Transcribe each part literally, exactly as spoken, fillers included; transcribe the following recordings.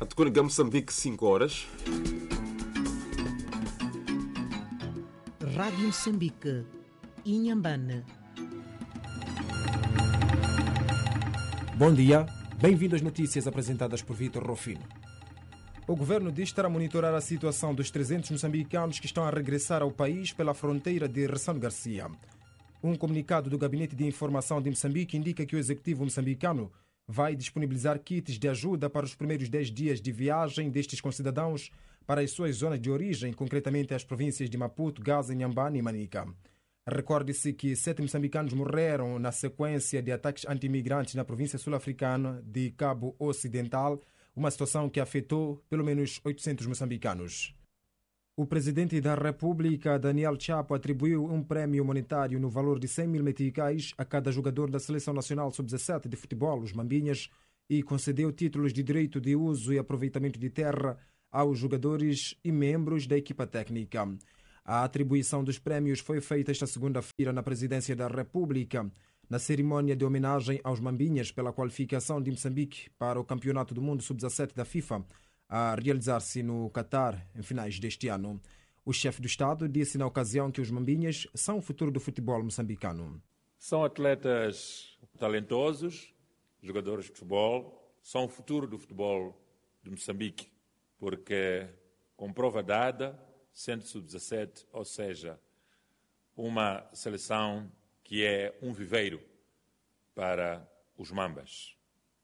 A Tucunga, Moçambique, cinco horas. Rádio Moçambique, Inhambane. Bom dia, bem-vindo às notícias apresentadas por Vítor Rofino. O governo diz estar a monitorar a situação dos trezentos moçambicanos que estão a regressar ao país pela fronteira de Ressano Garcia. Um comunicado do Gabinete de Informação de Moçambique indica que o executivo moçambicano vai disponibilizar kits de ajuda para os primeiros dez dias de viagem destes concidadãos para as suas zonas de origem, concretamente as províncias de Maputo, Gaza, Inhambane e Manica. Recorde-se que sete moçambicanos morreram na sequência de ataques anti-imigrantes na província sul-africana de Cabo Ocidental, uma situação que afetou pelo menos oitocentos moçambicanos. O presidente da República, Daniel Chapo, atribuiu um prémio monetário no valor de cem mil meticais a cada jogador da Seleção Nacional sub dezassete de futebol, os Mambinhas, e concedeu títulos de direito de uso e aproveitamento de terra aos jogadores e membros da equipa técnica. A atribuição dos prémios foi feita esta segunda-feira na Presidência da República, na cerimónia de homenagem aos Mambinhas pela qualificação de Moçambique para o Campeonato do Mundo sub dezassete da FIFA, a realizar-se no Catar em finais deste ano. O chefe do Estado disse na ocasião que os Mambinhas são o futuro do futebol moçambicano. São atletas talentosos, jogadores de futebol, são o futuro do futebol de Moçambique, porque com prova dada, sendo sub dezassete, ou seja, uma seleção que é um viveiro para os Mambas.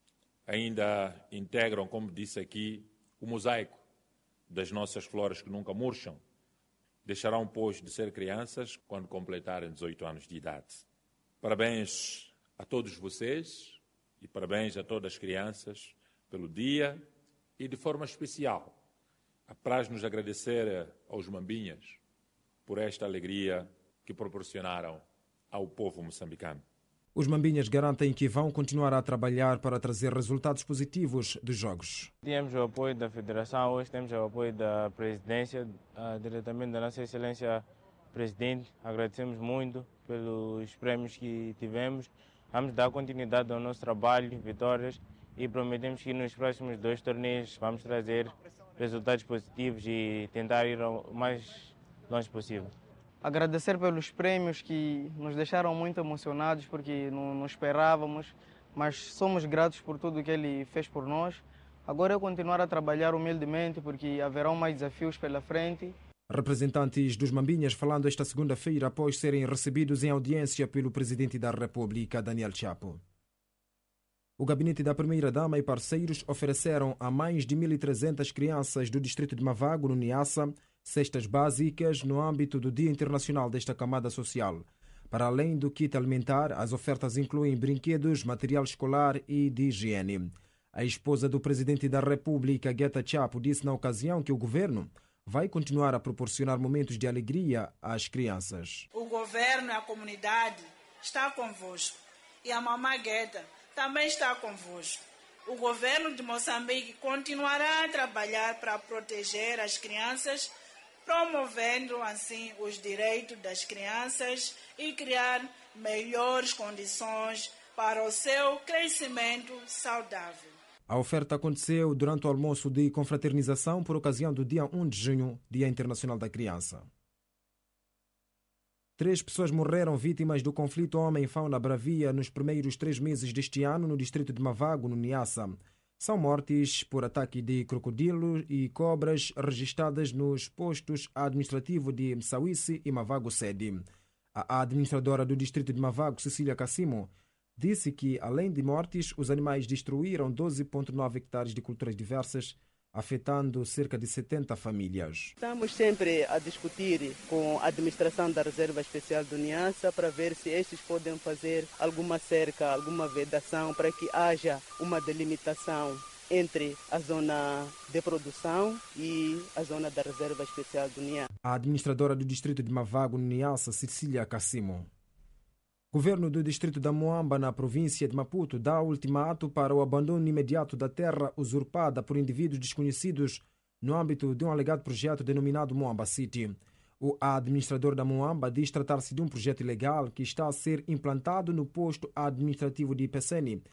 Ainda integram, como disse aqui, o mosaico das nossas flores que nunca murcham. Deixarão, pois, de ser crianças quando completarem dezoito anos de idade. Parabéns a todos vocês e parabéns a todas as crianças pelo dia e, de forma especial, apraz-nos agradecer aos Mambinhas por esta alegria que proporcionaram ao povo moçambicano. Os Mambinhas garantem que vão continuar a trabalhar para trazer resultados positivos dos jogos. Temos o apoio da Federação, hoje temos o apoio da Presidência, uh, diretamente da Nossa Excelência Presidente. Agradecemos muito pelos prémios que tivemos. Vamos dar continuidade ao nosso trabalho, vitórias, e prometemos que nos próximos dois torneios vamos trazer resultados positivos e tentar ir o mais longe possível. Agradecer pelos prêmios que nos deixaram muito emocionados, porque não, não esperávamos, mas somos gratos por tudo que ele fez por nós. Agora é continuar a trabalhar humildemente, porque haverão mais desafios pela frente. Representantes dos Mambinhas falando esta segunda-feira após serem recebidos em audiência pelo Presidente da República, Daniel Chapo. O gabinete da Primeira-Dama e parceiros ofereceram a mais de mil e trezentas crianças do distrito de Mavago, no Niassa, cestas básicas no âmbito do Dia Internacional desta camada social. Para além do kit alimentar, as ofertas incluem brinquedos, material escolar e de higiene. A esposa do Presidente da República, Guetta Chapo, disse na ocasião que o governo vai continuar a proporcionar momentos de alegria às crianças. O governo e a comunidade estão convosco e a mamãe Guetta também está convosco. O governo de Moçambique continuará a trabalhar para proteger as crianças, promovendo assim os direitos das crianças e criar melhores condições para o seu crescimento saudável. A oferta aconteceu durante o almoço de confraternização por ocasião do dia primeiro de junho, Dia Internacional da Criança. Três pessoas morreram vítimas do conflito homem-fauna bravia nos primeiros três meses deste ano no distrito de Mavago, no Niassa. São mortes por ataque de crocodilos e cobras registradas nos postos administrativos de Msawisi e Mavago Sede. A administradora do distrito de Mavago, Cecília Cassimo, disse que, além de mortes, os animais destruíram doze vírgula nove hectares de culturas diversas, afetando cerca de setenta famílias. Estamos sempre a discutir com a administração da Reserva Especial do Niassa para ver se estes podem fazer alguma cerca, alguma vedação para que haja uma delimitação entre a zona de produção e a zona da Reserva Especial do Niassa. A administradora do distrito de Mavago, no Niassa, Cecília Cassimo. O governo do distrito da Moamba, na província de Maputo, dá ultimato para o abandono imediato da terra usurpada por indivíduos desconhecidos no âmbito de um alegado projeto denominado Moamba City. O administrador da Moamba diz tratar-se de um projeto ilegal que está a ser implantado no posto administrativo de Ipeceni,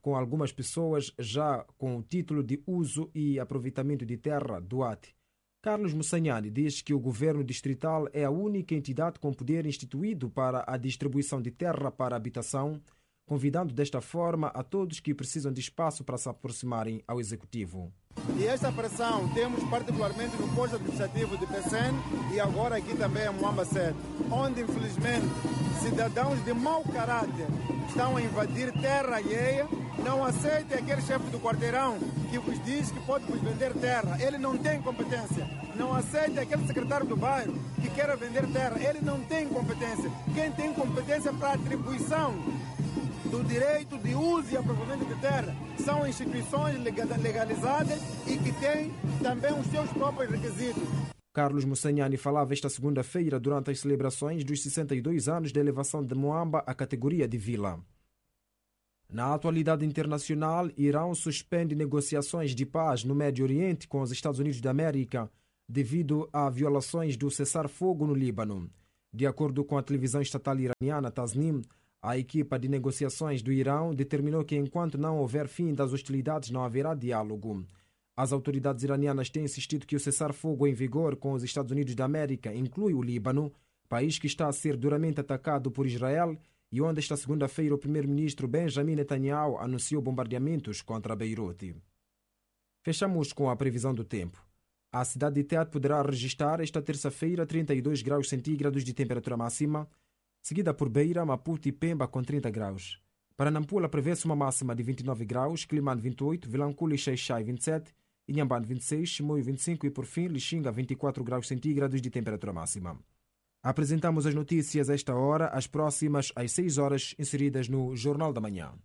com algumas pessoas já com o título de uso e aproveitamento de terra do A T. Carlos Mussanhani diz que o governo distrital é a única entidade com poder instituído para a distribuição de terra para habitação, convidando desta forma a todos que precisam de espaço para se aproximarem ao executivo. E esta pressão temos particularmente no posto administrativo de Pecém e agora aqui também em Moamba sete, onde infelizmente cidadãos de mau caráter estão a invadir terra alheia. Não aceitem aquele chefe do quarteirão que vos diz que pode vos vender terra. Ele não tem competência. Não aceitem aquele secretário do bairro que quer vender terra. Ele não tem competência. Quem tem competência para a atribuição do direito de uso e aproveitamento de terra são instituições legalizadas e que têm também os seus próprios requisitos. Carlos Mussanhani falava esta segunda-feira durante as celebrações dos sessenta e dois anos da elevação de Moamba à categoria de vila. Na atualidade internacional, Irão suspende negociações de paz no Médio Oriente com os Estados Unidos da América devido a violações do cessar-fogo no Líbano. De acordo com a televisão estatal iraniana Tasnim, a equipa de negociações do Irão determinou que enquanto não houver fim das hostilidades não haverá diálogo. As autoridades iranianas têm insistido que o cessar-fogo em vigor com os Estados Unidos da América inclui o Líbano, país que está a ser duramente atacado por Israel e onde esta segunda-feira o primeiro-ministro Benjamin Netanyahu anunciou bombardeamentos contra Beirute. Fechamos com a previsão do tempo. A cidade de Tete poderá registrar esta terça-feira trinta e dois graus centígrados de temperatura máxima, seguida por Beira, Maputo e Pemba com trinta graus. Para Nampula prevê-se uma máxima de vinte e nove graus, Climane vinte e oito, Vilanculo e Xai-Xai vinte e sete, Inhambane vinte e seis, Chimoio vinte e cinco e por fim Lixinga vinte e quatro graus centígrados de temperatura máxima. Apresentamos as notícias a esta hora, as próximas às seis horas, inseridas no Jornal da Manhã.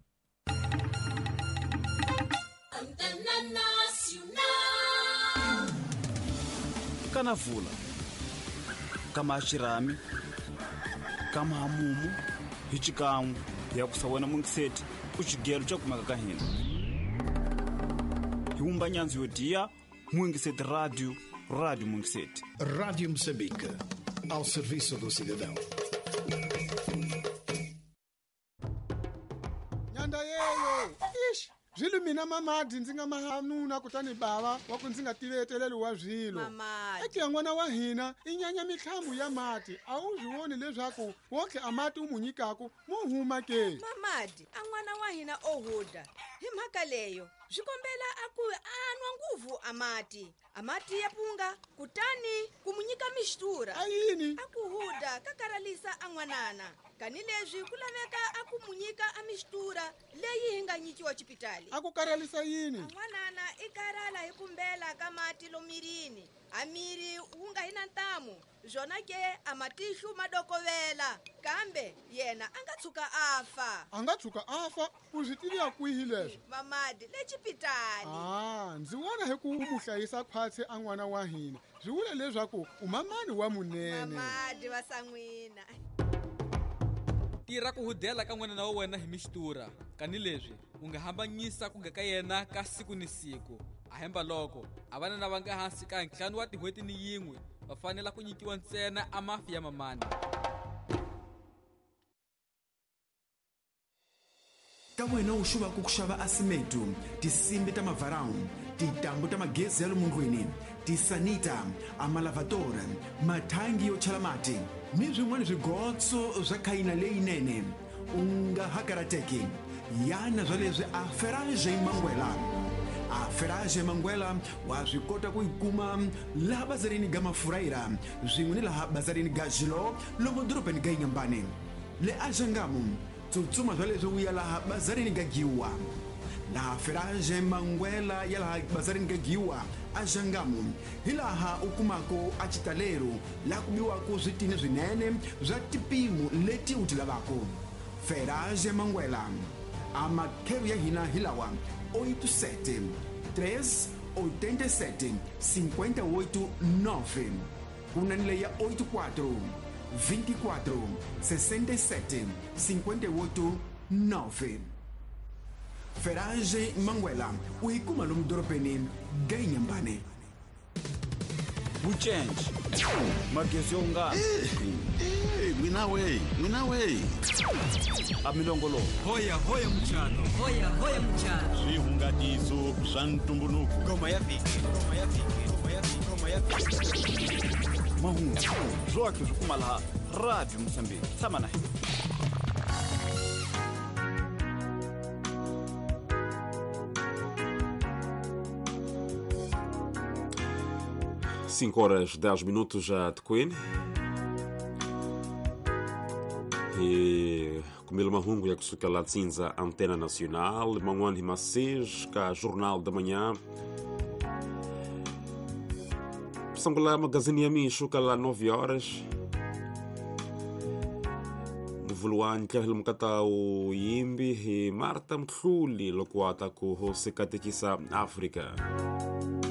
Canavula, Kamashirami, Kamahamumu, Hichikamu, Yakusawena Mungiseti, Uchigero Chakumakahina. Hiumba Nyanzi Yodia, Mungiseti Rádio, Rádio Mungiseti. Rádio Moçambique, ao serviço do cidadão. Nyandayeyo, ish, zvilo mina mamadi ndzi nga mahanuna kutani bava wa ku ndzi nga tiveteleliwa zvilo. Mamadi. Eki ya n'wana wa hina i nyanya mitlhambu ya mati a wu swi voni leswaku woke a mati u mu nyikako mo huma ke. Mamadi a n'wana wa hina o huda hi mhaka leyo swi kombela a ku anwa nguvu a mati a mati ya punga kutani ku mu nyika mixtura. A yini? A ku huda ka karalisa a n'wanana kani leswi ku laveka a ku mu nyika a mixtura leyi hi nga nyikiwa chipitali. A ku karalisa yini? A n'wanana i karala hi ku mbela ka mati lomirini a miri wu nga hi na ntamu zona ke a matihlu madokovela kambe yena a nga tshuka afa. A nga tshuka afa u swi tiviya kwihi leswi? Mamadi le chipitali. Ah, ndzi vona hi ku u mu hlayisa khwatsi a n'wana wa hina swi vula leswaku u mamani wa munene. Mamadi va san'wina. Tira ku hudela ka n'wanana wa wena hi mixtura kani leswi u nga hambanyisa ku ka yena ka siku ni siku a hemba loko a vanana va nga hansi ka ntlhanu wa tin'hweti ni yin'we va fanela ku nyikiwa ntsena a mafi ya mamani. Ka wena u xuva ku xava asimeto, tisimbi ta mavarão, tintambu ta magezi ya le mundlwini, tisanita, amalavatore, mathangi yo chela mati ni swin'wana swigotso swa khayina leyinene u nga hakarateki yana swa leswi a Ferragem Manguela. A Ferragem Manguela wa swi kota ku ikuma laha bazarini ga Mafuraira zwin'we ni laha bazarini ga Jilo lomu dorobeni ga Inhambane le Ajangamu tsutsuma swa leswi u ya laha bazarini ga Giwa. Laha Ferragem Manguela ya laha bazarini ga Giwa Ajangamu hi laha u kumako a chitalero la ku biwako switini swinene swa tipimo leti u ti lavako. Ferragem Manguela a makheru ya hina hi lawa oito sete três oitenta e sete cinquenta e oito nove kunanile ya oito quatro vinte e quatro sessenta e sete cinquenta e oito nove. Ferragem Manguela o ikuma lomu dorobeni ga Inhambane. Buchenji magezi unga Eh, mwinawe, mwinawe. amilongolo hoya hoya mchano hoya hoya mchano Zvihungatiso zvantumbunuku. ngoma ya viki ngoma ya viki ngoma ya viki ngoma ya viki mahungu zwoke zvikuma laha radio Mozambique tshama na hina. cinco horas dez minutos já de Queen. E Camilo Mahungu é que lá de cinza Antena Nacional, Manguan Rimacis, cá Jornal da Manhã. São lá Magazine Amicho, cá lá nove horas. Voluan Kahil Mkatau Yimbi e Marta Mkhuli, Lokuata com José Catequisa África.